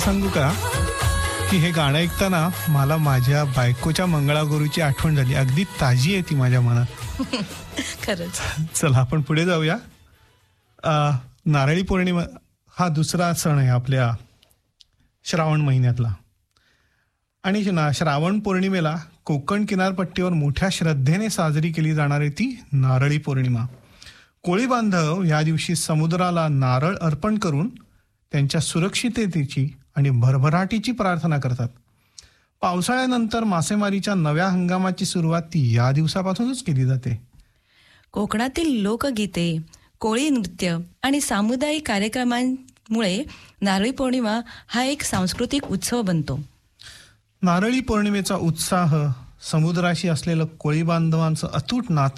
सांगू का की हे गाणं ऐकताना मला माझ्या बायकोच्या मंगळागौरीची आठवण झाली. अगदी ताजी आहे ती माझ्या मनात. खरंच. चला आपण पुढे जाऊया. नारळी पौर्णिमा हा दुसरा सण आहे आपल्या श्रावण महिन्यातला. आणि श्रावण पौर्णिमेला कोकण किनारपट्टीवर मोठ्या श्रद्धेने साजरी केली जाणारी ती नारळी पौर्णिमा. कोळी बांधव या दिवशी समुद्राला नारळ अर्पण करून त्यांच्या सुरक्षिततेची आणि भरभराटीची प्रार्थना करतात. पावसाळ्यानंतर मासेमारीच्या नव्या हंगामाची सुरुवात ती या दिवसापासूनच केली जाते. कोकणातील लोकगीते, कोळी नृत्य आणि सामुदायिक कार्यक्रमांमुळे नारळी पौर्णिमा हा एक सांस्कृतिक उत्सव बनतो. नारळी पौर्णिमेचा उत्साह, समुद्राशी असलेलं कोळी बांधवांचं अतूट नातं